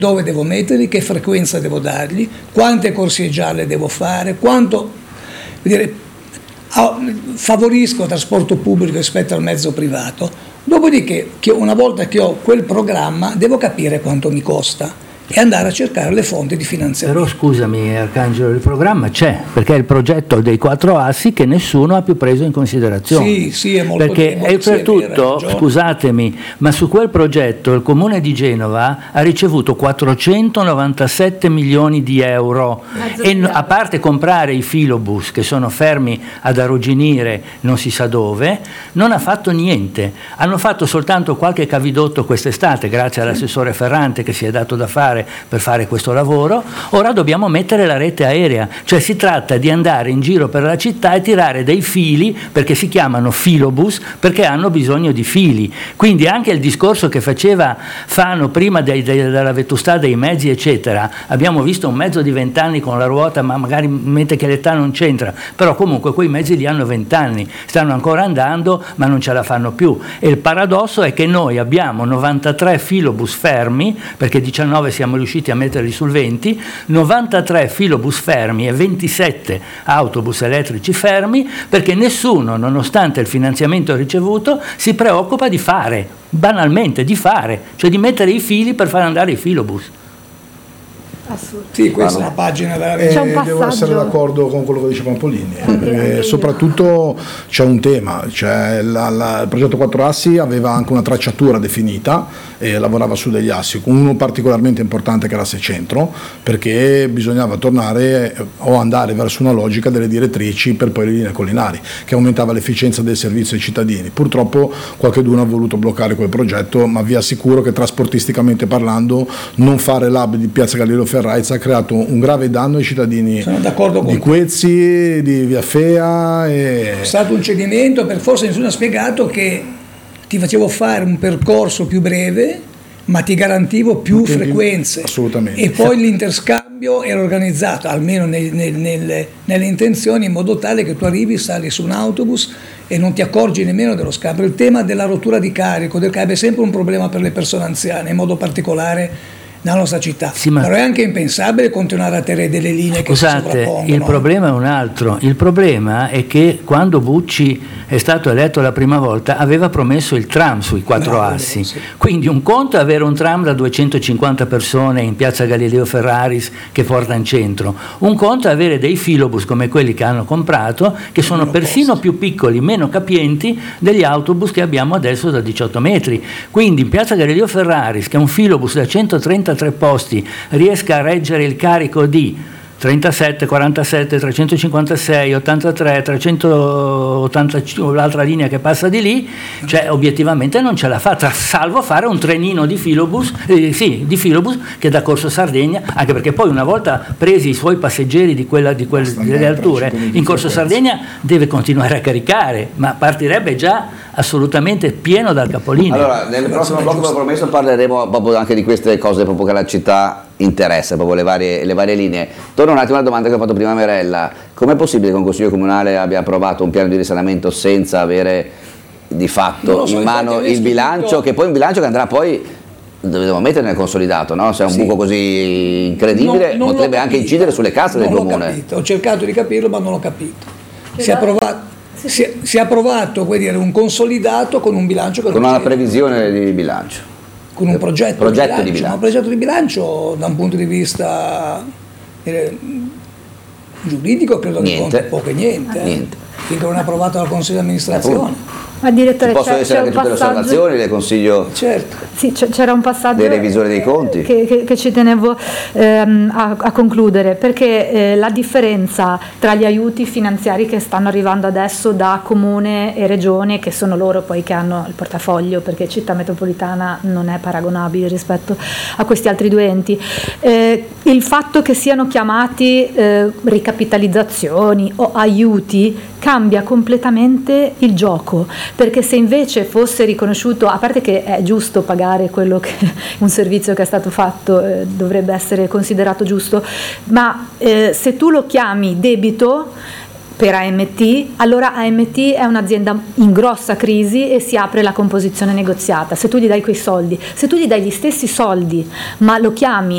dove devo metterli, che frequenza devo dargli, quante corsie gialle devo fare, quanto, favorisco il trasporto pubblico rispetto al mezzo privato. Dopodiché, una volta che ho quel programma, devo capire quanto mi costa e andare a cercare le fonti di finanziamento. Però scusami Arcangelo, il programma c'è, perché è il progetto dei 4 assi che nessuno ha più preso in considerazione. Sì, è molto perché oltretutto, scusatemi, ma su quel progetto il Comune di Genova ha ricevuto 497 milioni di euro e a parte comprare i filobus che sono fermi ad arrugginire non si sa dove, non ha fatto niente. Hanno fatto soltanto qualche cavidotto quest'estate grazie all'assessore Ferrante che si è dato da fare per fare questo lavoro. Ora dobbiamo mettere la rete aerea, cioè si tratta di andare in giro per la città e tirare dei fili, perché si chiamano filobus, perché hanno bisogno di fili. Quindi anche il discorso che faceva Fano prima della vetustà dei mezzi eccetera, abbiamo visto un mezzo di 20 anni con la ruota, ma magari mette che l'età non c'entra, però comunque quei mezzi lì hanno 20 anni, stanno ancora andando ma non ce la fanno più, e il paradosso è che noi abbiamo 93 filobus fermi, perché 19 siamo riusciti a metterli sul 20, 93 filobus fermi e 27 autobus elettrici fermi, perché nessuno, nonostante il finanziamento ricevuto, si preoccupa di fare, banalmente di fare, cioè di mettere i fili per far andare i filobus. Sì, questa è la pagina della devo essere d'accordo con quello che dice Pampolini, soprattutto c'è un tema, cioè il progetto 4 assi aveva anche una tracciatura definita e lavorava su degli assi, uno particolarmente importante che era l'asse centro, perché bisognava tornare o andare verso una logica delle direttrici per poi le linee collinari, che aumentava l'efficienza del servizio ai cittadini. Purtroppo qualcuno ha voluto bloccare quel progetto, ma vi assicuro che trasportisticamente parlando non fare l'hub di Piazza Galileo Ferraez ha creato un grave danno ai cittadini di Quezzi, di Via Fea. È stato un cedimento, per forse nessuno ha spiegato che ti facevo fare un percorso più breve ma ti garantivo più frequenze. Assolutamente. E poi l'interscambio era organizzato, almeno nelle intenzioni, in modo tale che tu arrivi, sali su un autobus e non ti accorgi nemmeno dello scambio. Il tema della rottura di carico è sempre un problema per le persone anziane, in modo particolare nella nostra città, sì, però è anche impensabile continuare a tenere delle linee che si sovrappongono. Il problema è un altro. Il problema è che quando Bucci è stato eletto la prima volta aveva promesso il tram sui 4 assi, sì. Quindi un conto è avere un tram da 250 persone in piazza Galileo Ferraris che porta in centro, un conto è avere dei filobus come quelli che hanno comprato, che sono persino più piccoli, meno capienti degli autobus che abbiamo adesso da 18 metri. Quindi in piazza Galileo Ferraris, che è un filobus da 133 posti, riesca a reggere il carico di 37, 47, 356, 83, 385, l'altra linea che passa di lì, cioè obiettivamente non ce la fa, salvo fare un trenino di filobus, di filobus che da Corso Sardegna, anche perché poi una volta presi i suoi passeggeri delle alture, in Corso Sardegna deve continuare a caricare, ma partirebbe già assolutamente pieno dal capolinea. Allora, nel prossimo blocco, come promesso, parleremo proprio anche di queste cose proprio che la città interessa, proprio le varie linee. Torno un attimo alla domanda che ho fatto prima Merella: com'è possibile che un consiglio comunale abbia approvato un piano di risanamento senza avere di fatto in mano il bilancio, che poi un bilancio che andrà poi dobbiamo mettere nel consolidato, no? Se è un buco così incredibile non potrebbe anche incidere sulle casse del comune. Ho cercato di capirlo ma non l'ho capito. Si è approvato un consolidato con un bilancio con una previsione di bilancio, con un progetto di bilancio. Un progetto di bilancio da un punto di vista giuridico credo che conti poco e niente. Finché non è approvato dal Consiglio di amministrazione. Ma direttore, possono essere anche tutte le osservazioni, le consiglio. Certo. Sì, c'era un passaggio dei revisori dei conti che ci tenevo a concludere, perché la differenza tra gli aiuti finanziari che stanno arrivando adesso da comune e regione, che sono loro poi che hanno il portafoglio, perché città metropolitana non è paragonabile rispetto a questi altri due enti, il fatto che siano chiamati ricapitalizzazioni o aiuti cambia completamente il gioco, perché se invece fosse riconosciuto, a parte che è giusto pagare quello che un servizio che è stato fatto dovrebbe essere considerato giusto, ma se tu lo chiami debito per AMT, allora AMT è un'azienda in grossa crisi e si apre la composizione negoziata. Se tu gli dai quei soldi, se tu gli dai gli stessi soldi ma lo chiami